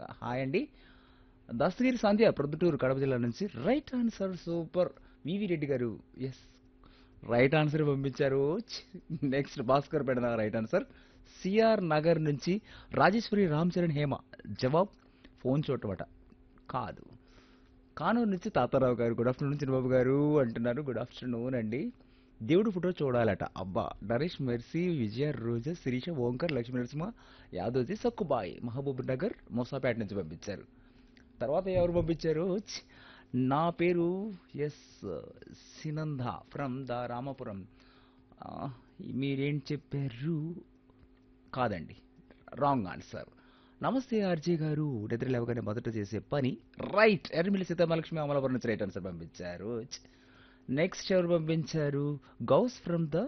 Hi అండి. దస్తగిరి సంధ్య ప్రొద్దుటూరు కడప జిల్లా నుంచి రైట్ ఆన్సర్ సూపర్. వివి రెడ్డి గారు ఎస్ రైట్ ఆన్సర్ పంపించారు. Next Bhaskar Pedana right answer. CR Nagar నుంచి రాజేశ్వరి రామ్ చరణ్ హేమ జవాబ్ ఫోన్ చూడటమట కాదు. కానూరు నుంచి తాతారావు గారు గుడ్ ఆఫ్టర్నూన్ చిన్నబాబు గారు అంటున్నారు. గుడ్ ఆఫ్టర్నూన్ అండి. దేవుడు ఫోటో చూడాలట అబ్బా. నరేష్ మెర్సీ విజయ రోజా శిరీష ఓంకర్ లక్ష్మీ నరసింహ యాదోజీ సక్కుబాయ్ మహబూబ్ నగర్ మోసాపేట నుంచి పంపించారు. తర్వాత ఎవరు పంపించారు? నా పేరు ఎస్ సినంద ఫ్రమ్ ద రామాపురం. ఆ, మీరేం చెప్పారు? కాదండి, రాంగ్ ఆన్సర్. నమస్తే ఆర్జే గారు, నిద్ర లేవగానే మొదట చేసే పని రైట్. ఎర్రమిల్లి సీతామహాలక్ష్మి అమలాపురం నుంచి రైట్ ఆన్సర్ పంపించారు. నెక్స్ట్ ఎవరు పంపించారు? Ghouse from the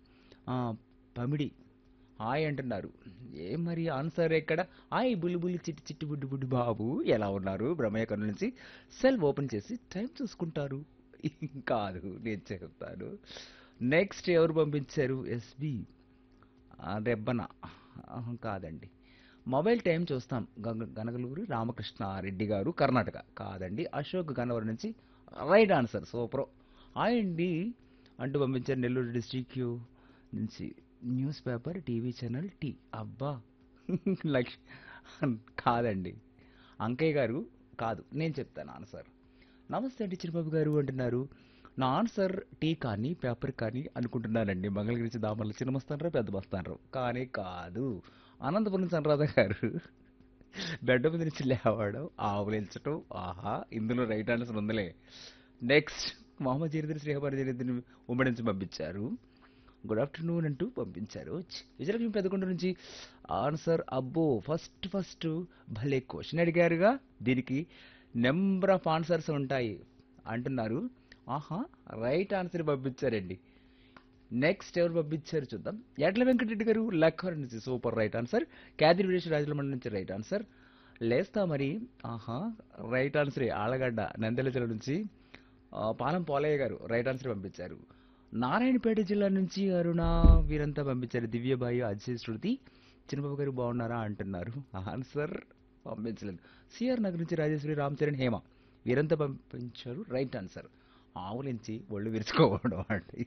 Pamidi hi అంటున్నారు. ఏ మరి ఆన్సర్ ఎక్కడ? హాయ్ బుల్లి చిట్టి చిట్టి బుడ్డి బుడ్డి బాబు ఎలా ఉన్నారు? బ్రహ్మయ్య కన్ను నుంచి సెల్ ఓపెన్ చేసి టైం చూసుకుంటారు. కాదు, నేను చెప్తాను. నెక్స్ట్ ఎవరు పంపించారు? ఎస్బి రెబ్బన కాదండి. మొబైల్ టైం చూస్తాం గనగలూరు రామకృష్ణారెడ్డి గారు కర్ణాటక కాదండి. అశోక్ గన్నవరం నుంచి రైట్ ఆన్సర్ సూపర్. హాయ్ అండి అంటూ పంపించారు నెల్లూరు డిస్ట్రిక్ట్ నుంచి. News paper TV channel tea అబ్బా. లక్ష్ కాదండి. అంకయ్య గారు కాదు, నేను చెప్తాను ఆన్సర్. నమస్తే అండి చిరుబాబు గారు అంటున్నారు. నా ఆన్సర్ టీ కానీ పేపర్ కానీ అనుకుంటున్నానండి. మంగళగిరి దామర్లు చిన్న మస్తానరావు పెద్ద మస్తానరావు కానీ కాదు. అనంతపురం సన్రాధ గారు బెడ్ మీద నుంచి లేవడం ఆవులించటం ఆహా ఇందులో రైట్ ఆన్సర్ ఉందిలే. నెక్స్ట్ మొహమ్మద్ జరీద్దరు శ్రీహబారి జరీద్దరిని ఉమ్మడి నుంచి పంపించారు. గుడ్ ఆఫ్టర్నూన్ అంటూ పంపించారు. విజయలక్ష్మి పెద్దకొండ నుంచి ఆన్సర్ అబ్బో ఫస్ట్ భలే క్వశ్చన్ అడిగారుగా, దీనికి నెంబర్ ఆఫ్ ఆన్సర్స్ ఉంటాయి అంటున్నారు. ఆహా రైట్ ఆన్సర్ పంపించారండి. నెక్స్ట్ ఎవరు పంపించారు చూద్దాం. ఎడ్ల వెంకటరెడ్డి గారు లక్కర్ నుంచి సూపర్ రైట్ ఆన్సర్. క్యాదిరి వీరేష్ రాజలమండ్రి నుంచి రైట్ ఆన్సర్. లేస్తా మరి ఆహా రైట్ ఆన్సరే. ఆలగడ్డ నందెల జిల్లా నుంచి పాలం పోలయ్య గారు రైట్ ఆన్సర్ పంపించారు. నారాయణపేట జిల్లా నుంచి అరుణ వీరంతా పంపించారు. దివ్యబాయి అజయ్ శృతి చిన్నబాబు గారు బాగున్నారా అంటున్నారు. ఆన్సర్ పంపించలేదు. సిఆర్ నగర్ నుంచి రాజేశ్వరి రామ్ చరణ్ హేమ వీరంతా పంపించారు రైట్ ఆన్సర్. ఆవులించి ఒళ్ళు విరుచుకోవడం అంటే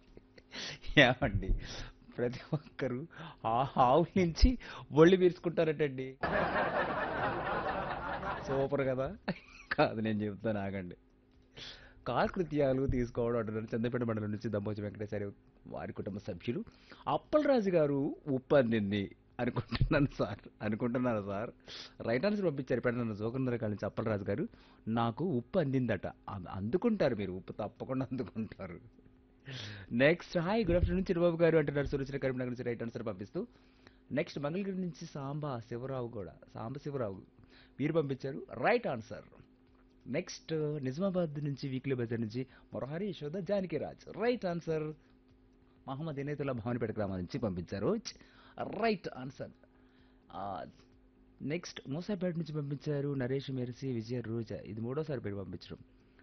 ఏమండి, ప్రతి ఒక్కరు ఆ ఆవు నుంచి ఒళ్ళు విరుచుకుంటారటండి. సూపర్ కదా. కాదు, నేను చెప్తాను ఆగండి. కాలకృత్యాలు తీసుకోవడం అంటున్నారు. చంద్రపేట మండలం నుంచి దమ్మోజి వెంకటేశ్వరి వారి కుటుంబ సభ్యులు. అప్పలరాజు గారు ఉప్పు అందింది అనుకుంటున్నాను సార్. రైట్ ఆన్సర్ పంపించారు. పెట్టిన జోకర్నగర్ కాడి నుంచి అప్పలరాజు గారు నాకు ఉప్పు అందిందట. అందుకుంటారు మీరు, ఉప్పు తప్పకుండా అందుకుంటారు. Next hi good afternoon Chirubabu గారు అంటున్నారు. సురచన కరీంనగర్ నుంచి రైట్ ఆన్సర్ పంపిస్తూ. నెక్స్ట్ మంగళగిరి నుంచి సాంబ శివరావు వీరు పంపించారు రైట్ ఆన్సర్. నెక్స్ట్ నిజామాబాద్ నుంచి వీక్లీ బజార్ నుంచి మొరహారి యశోద జానకిరాజ్ రైట్ ఆన్సర్. మహమ్మద్ ఇనేతుల్లా భవనపేట గ్రామం నుంచి పంపించారు రైట్ ఆన్సర్. నెక్స్ట్ మూసాపేట నుంచి పంపించారు నరేష్ మెర్సీ విజయ రోజా. ఇది మూడోసారి పేరు పంపించడం.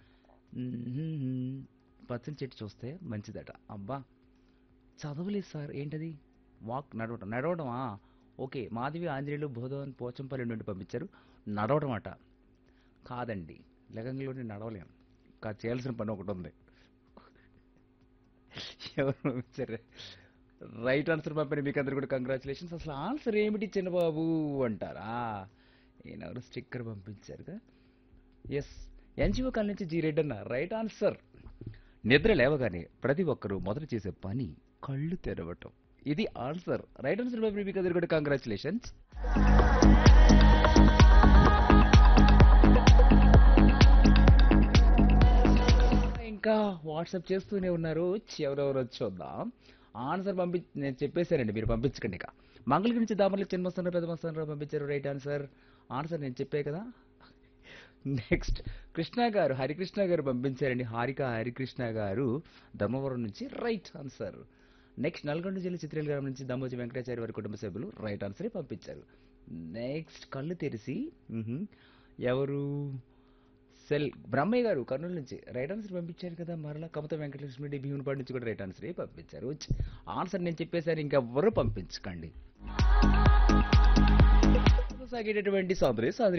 పచ్చని చెట్టు చూస్తే మంచిదట అబ్బా. చదవలేదు సార్. ఏంటది? వాక్ నడవడమా? ఓకే. మాధవి ఆంజనేయులు బోధవన్ పోచంపల్లి నుండి పంపించారు. నడవడం అట కాదండి. లెగంలోనే నడవలేం. చేయాల్సిన పని ఒకటి ఉంది. ఎవరు పంపించారు? రైట్ ఆన్సర్ పంపారు. మీకు అందరు కూడా కంగ్రాచులేషన్స్. అసలు ఆన్సర్ ఏమిటి చిన్నబాబు అంటారా? ఈయనెవరు స్టిక్కర్ పంపించారుగా. ఎస్ ఎన్జిఓ కాల్ నుంచి జీ రెడ్డి అన్న రైట్ ఆన్సర్. నిద్ర లేవగానే ప్రతి ఒక్కరూ మొదట చేసే పని కళ్ళు తెరవటం. ఇది ఆన్సర్. రైట్ ఆన్సర్ పంపారు. మీకు అందరు కూడా కంగ్రాచులేషన్స్. ఇంకా వాట్సాప్ చేస్తూనే ఉన్నారు. ఎవరెవరు చూద్దాం. ఆన్సర్ నేను చెప్పేశానండి, మీరు పంపించకండి. ఇక మంగళగిరి నుంచి దామర్లు చిన్న మస్తానరావు పెద్ద మస్తానరావు పంపించారు రైట్ ఆన్సర్. ఆన్సర్ నేను చెప్పే కదా. నెక్స్ట్ కృష్ణ గారు హరికృష్ణ గారు పంపించారండి. హారిక హరికృష్ణ గారు ధర్మవరం నుంచి రైట్ ఆన్సర్. నెక్స్ట్ నల్గొండ జిల్లా చిత్రేల గ్రామం నుంచి దమ్మోజి వెంకటాచార్య వారి కుటుంబ సభ్యులు రైట్ ఆన్సరే పంపించారు. నెక్స్ట్ కళ్ళు తెరిసి ఎవరు సెల్ బ్రహ్మయ్య గారు కర్నూలు నుంచి రైట్ ఆన్సర్ పంపించారు కదా. మరలా కమత వెంకటలక్ష్మి రెడ్డి భీమునిపాడు నుంచి కూడా రైట్ ఆన్సరే పంపించారు. ఆన్సర్ నేను చెప్పేసారి, ఇంకెవ్వరూ పంపించకండి. సాగేటటువంటి సాదరే